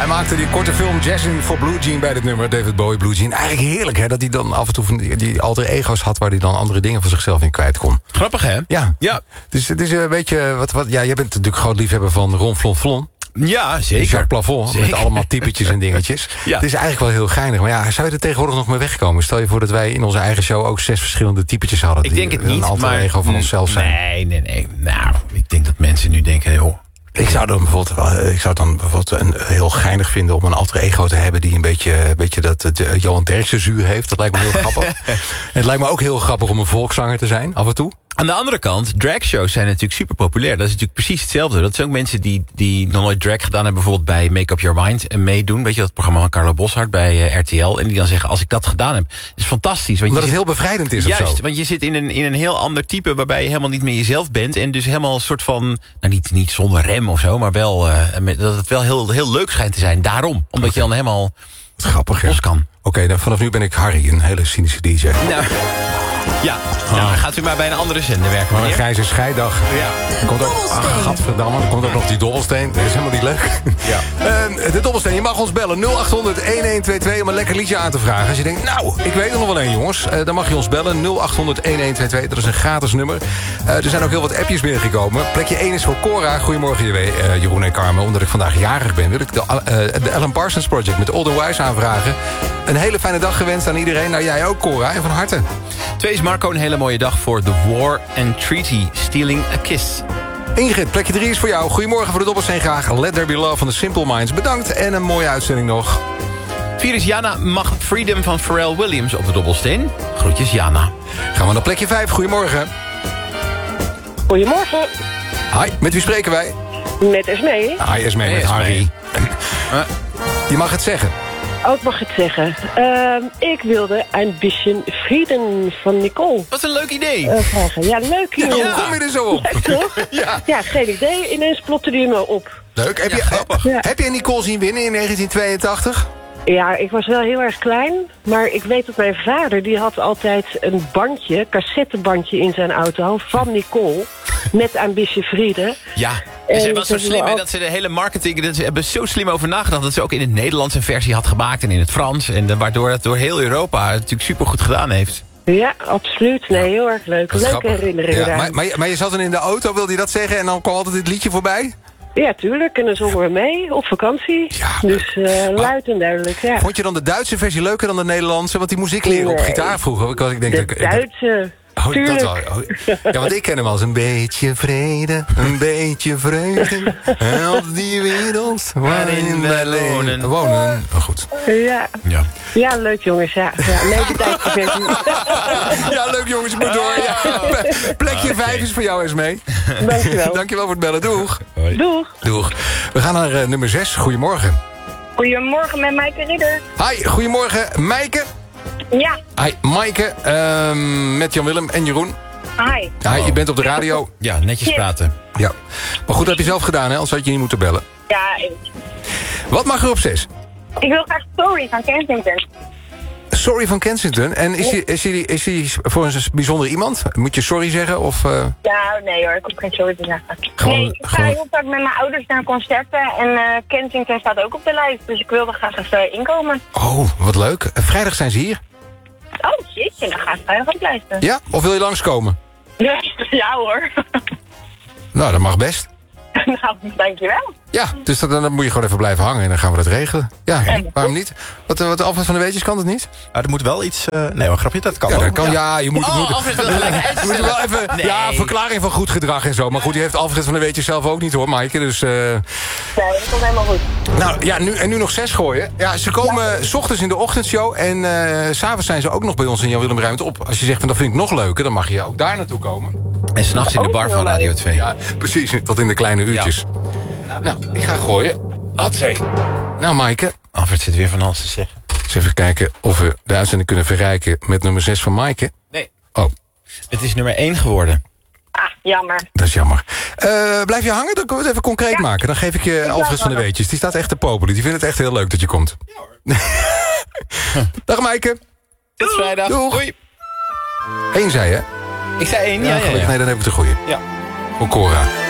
Hij maakte die korte film Jazzin' for Blue Jean bij dit nummer, David Bowie, Blue Jean. Eigenlijk heerlijk, hè, dat hij dan af en toe van die alter ego's had... waar hij dan andere dingen voor zichzelf in kwijt kon. Grappig, hè? Ja. Dus het is een beetje... jij bent natuurlijk groot liefhebber van Ron Flon. Ja, zeker. Jacques Plafond, zeker. met allemaal typetjes en dingetjes. Ja. Het is eigenlijk wel heel geinig. Maar ja, zou je er tegenwoordig nog mee wegkomen? Stel je voor dat wij in onze eigen show ook 6 verschillende typetjes hadden. Ik denk het niet, een alter maar... ego van onszelf zijn. Nee. Nou, ik denk dat mensen nu denken... joh. Ik zou het dan bijvoorbeeld een heel geinig vinden om een alter ego te hebben... die een beetje dat Johan Derksen zuur heeft. Dat lijkt me heel grappig. En het lijkt me ook heel grappig om een volkszanger te zijn, af en toe. Aan de andere kant, dragshows zijn natuurlijk super populair. Dat is natuurlijk precies hetzelfde. Dat zijn ook mensen die nog nooit drag gedaan hebben... bijvoorbeeld bij Make Up Your Mind en meedoen. Weet je, dat programma van Carlo Boszhard bij RTL. En die dan zeggen, als ik dat gedaan heb, is fantastisch. Want Omdat het heel bevrijdend is of zo. Juist, want je zit in een heel ander type... waarbij je helemaal niet meer jezelf bent. En dus helemaal een soort van... nou, niet zonder rem of zo, maar wel... dat het wel heel leuk schijnt te zijn. Daarom. Omdat je dan helemaal... Wat grappig, hè? los kan. Oké, dan vanaf nu ben ik Harry, een hele cynische DJ. Nou... Ja, nou, gaat u maar bij een andere zender werken. Maar een grijze scheidag. Ja. Er komt ook, gadverdamme, er komt ook nog die dobbelsteen. Dat is helemaal niet leuk. Ja. De dobbelsteen, je mag ons bellen 0800-1122 om een lekker liedje aan te vragen. Als je denkt, nou, ik weet er nog wel een, jongens. Dan mag je ons bellen 0800-1122. Dat is een gratis nummer. Er zijn ook heel wat appjes binnengekomen. Plekje 1 is voor Cora. Goedemorgen, Jeroen en Carmen. Omdat ik vandaag jarig ben, wil ik de Alan Parsons Project met Old and Wise aanvragen. Een hele fijne dag gewenst aan iedereen. Nou, jij ook, Cora. En van harte. 2 is Marco, een hele mooie dag voor The War and Treaty, Stealing a Kiss. Ingrid, plekje 3 is voor jou. Goedemorgen voor de dobbelsteen graag. Let There Be Love van de Simple Minds. Bedankt en een mooie uitzending nog. 4 is Jana, mag Freedom van Pharrell Williams op de dobbelsteen. Groetjes, Jana. Gaan we naar plekje 5. Goedemorgen. Goedemorgen, Hi, met wie spreken wij? met Esmee. Hi, Esmee, met Esmee. Harry. Je mag het zeggen. Ook mag ik zeggen. Ik wilde een beetje Frieden van Nicole Wat een leuk idee. vragen. Ja, leuk Hoe jongen. kom je er zo op? Leuk toch? Ja. Ja, geen idee. Ineens plotte die me op. Leuk. grappig. Heb je Nicole zien winnen in 1982? Ja, ik was wel heel erg klein. Maar ik weet dat mijn vader, die had altijd een bandje, cassettebandje in zijn auto van Nicole. Met Ambitie Frieden. Ja, en ze En was zo dat is slim wel hè, dat ze de hele marketing... dat ze hebben zo slim over nagedacht... dat ze ook in het Nederlands een versie had gemaakt... en in het Frans. En waardoor het door heel Europa natuurlijk supergoed gedaan heeft. Ja, absoluut. Nee, heel erg leuk. Wat Leuke grappig. herinneringen Ja, daar. maar je zat dan in de auto, wilde je dat zeggen? En dan kwam altijd dit liedje voorbij? Ja, tuurlijk. En dan zongen we mee op vakantie. Ja, dus luid en duidelijk, ja. Vond je dan de Duitse versie leuker dan de Nederlandse? Want die moest ik leren op Nee. gitaar vroeger. Ik denk De Duitse. Oh, dat Tuurlijk. wel. Oh. Ja, want ik ken hem als een beetje vrede, een beetje vreugde. Helpt die wereld waarin wij wonen. Oh, goed. Ja. Ja. Ja, leuk jongens. Ja, leuke tijdverventing. Ja, leuk jongens, ik moet door. Ja. Plekje 5 is voor jou, Esmee. Dankjewel. Dankjewel voor het bellen. Doeg. Doeg. Doeg. We gaan naar nummer 6. Goedemorgen. Goedemorgen met Maaike Ridder. Hi, goedemorgen. Maaike. Ja, Hi, Maaike. Met Jan-Willem en Jeroen. hi. Hi, je bent op de radio. Ja, netjes praten. Ja. Maar goed, dat heb je zelf gedaan, hè? Anders had je niet moeten bellen. Ja, Wat mag er op 6? ik wil graag Story van Kensington. Sorry van Kensington. En is die voor een bijzonder iemand? Moet je sorry zeggen? Of, Ja, nee hoor, ik hoef geen sorry te zeggen. Gewoon- Nee, ik ga gewoon- heel vaak met mijn ouders naar concerten en Kensington staat ook op de lijst. Dus ik wilde graag even inkomen. Oh, wat leuk. Vrijdag zijn ze hier. Oh, jeetje, dan ga ik vrijdag op lijsten. Ja? Of wil je langskomen? Ja hoor. Nou, dat mag best. Nou, dankjewel. Ja, dus dan moet je gewoon even blijven hangen en dan gaan we dat regelen. Ja, waarom niet? Wat Alfred van de Weetjes kan het niet? Er moet wel iets... nee hoor, grapje, dat kan Ja, wel. dat kan. Ja, je moet... Alfred wil gelijk je moet wel even... Nee. Ja, verklaring van goed gedrag en zo. Maar goed, die heeft Alfred van de Weetjes zelf ook niet hoor, Maaike. Dus... Nee, dat komt helemaal goed. Nou ja, nu nog 6 gooien. Ja, ze komen 's ochtends in de ochtendshow. En 's avonds zijn ze ook nog bij ons in Jan Willem Ruimte op. Als je zegt van dat vind ik nog leuker, dan mag je ook daar naartoe komen. En s'nachts in de bar van Radio 2. Ja, precies. Tot in de kleine uurtjes. Nou, ik ga gooien. Hatzee. Nou, Maaike. Alfred zit weer van alles te zeggen. Eens even kijken of we de uitzending kunnen verrijken met nummer 6 van Maaike. Nee, Oh, het is nummer 1 geworden. Ah, jammer. dat is jammer. Blijf je hangen? Dan kunnen we het even concreet maken. Dan geef ik je Alfred van de Weetjes. Die staat echt te popelen. Die vindt het echt heel leuk dat je komt. Ja hoor. Dag Maaike. Tot vrijdag. Doeg. Doei. 1 zei je? Ik zei 1, ja. gelukkig. Nee, dan heb ik de goeie. Ja. Voor Cora.